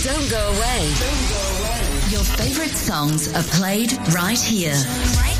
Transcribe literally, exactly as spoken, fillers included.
Don't go away. Don't go away. Your favorite songs are played right here. Right